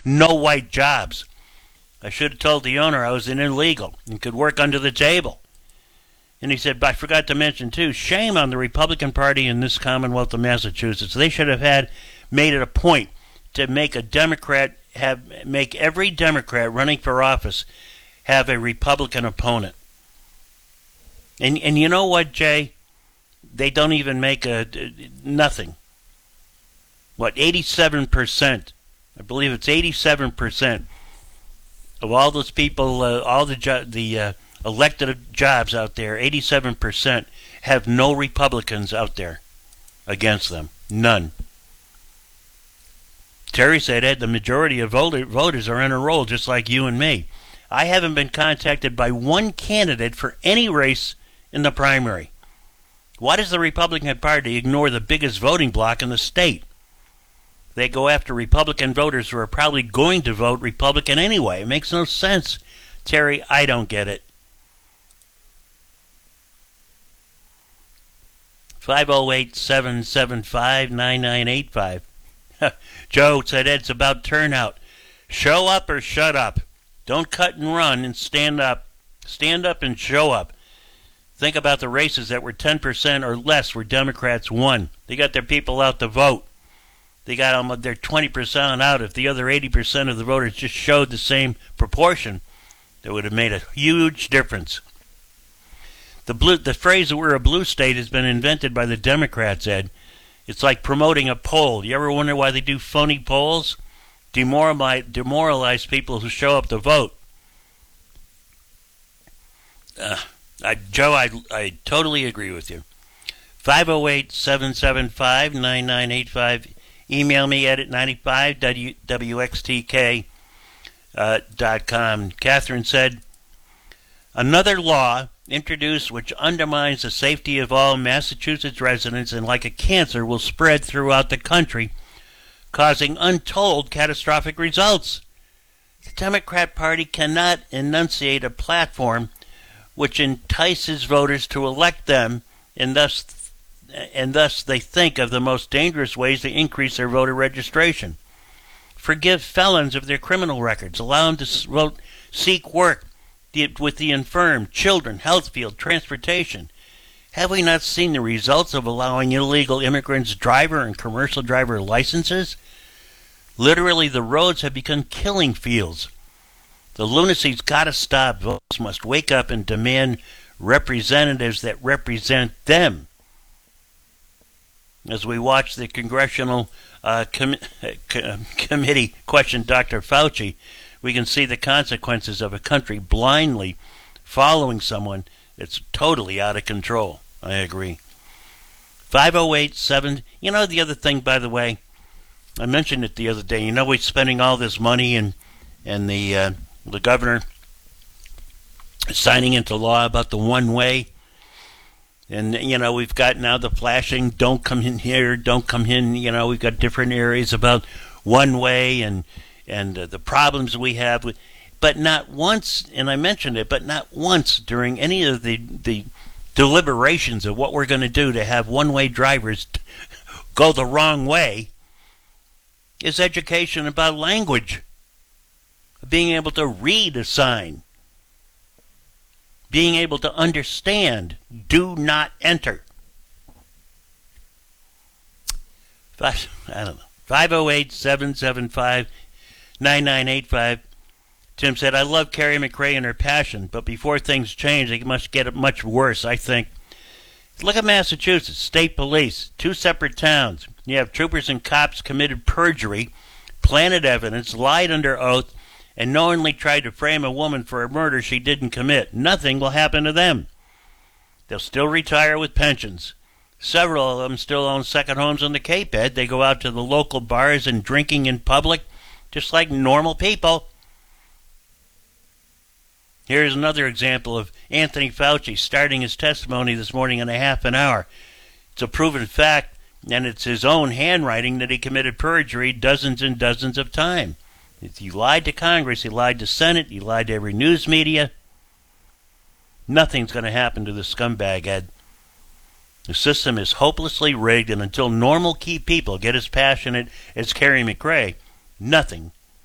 no white jobs. I should have told the owner I was an illegal and could work under the table. And he said, but I forgot to mention, too, shame on the Republican Party in this Commonwealth of Massachusetts. They should have made it a point to make make every Democrat running for office have a Republican opponent. And you know what, Jay? They don't even make nothing. What, 87%? I believe it's 87% of all those people, all the elected jobs out there, 87% have no Republicans out there against them. None. Terry said, Ed, the majority of voters are enrolled just like you and me. I haven't been contacted by one candidate for any race in the primary. Why does the Republican Party ignore the biggest voting bloc in the state? They go after Republican voters who are probably going to vote Republican anyway. It makes no sense. Terry, I don't get it. 508-775-9985. Joe said, Ed, it's about turnout. Show up or shut up. Don't cut and run and stand up. Stand up and show up. Think about the races that were 10% or less where Democrats won. They got their people out to vote. They got them, their 20% out. If the other 80% of the voters just showed the same proportion, that would have made a huge difference. The phrase that we're a blue state has been invented by the Democrats, Ed. It's like promoting a poll. You ever wonder why they do phony polls? Demoralize people who show up to vote. Joe, I totally agree with you. 508-775-9985. Email me at 95wxtk.com. Catherine said, another law introduced which undermines the safety of all Massachusetts residents and like a cancer will spread throughout the country, causing untold catastrophic results. The Democrat Party cannot enunciate a platform which entices voters to elect them, and thus they think of the most dangerous ways to increase their voter registration. Forgive felons of their criminal records. Allow them to seek work with the infirm, children, health field, transportation. Have we not seen the results of allowing illegal immigrants driver and commercial driver licenses? Literally, the roads have become killing fields. The lunacy's got to stop. Voters must wake up and demand representatives that represent them. As we watch the congressional committee question Dr. Fauci, we can see the consequences of a country blindly following someone that's totally out of control. I agree. 508-7. You know, the other thing, by the way, I mentioned it the other day. You know, we're spending all this money and the governor signing into law about the one-way. And, you know, we've got now the flashing, don't come in here, don't come in. You know, we've got different areas about one-way and the problems we have with. But not once, and I mentioned it, but not once during any of the deliberations of what we're going to do to have one-way drivers go the wrong way is education about language. Being able to read a sign. Being able to understand. Do not enter. I don't know. 508-775-9985. Tim said, I love Carrie McRae and her passion, but before things change, they must get much worse, I think. Look at Massachusetts, state police, 2 separate towns. You have troopers and cops committed perjury, planted evidence, lied under oath, and knowingly tried to frame a woman for a murder she didn't commit. Nothing will happen to them. They'll still retire with pensions. Several of them still own second homes on the Cape, Ed. They go out to the local bars and drinking in public, just like normal people. Here's another example of Anthony Fauci starting his testimony this morning in a half an hour. It's a proven fact, and it's his own handwriting that he committed perjury dozens and dozens of times. He lied to Congress, he lied to Senate, he lied to every news media. Nothing's going to happen to the scumbag, Ed. The system is hopelessly rigged, and until normal key people get as passionate as Carrie McRae, nothing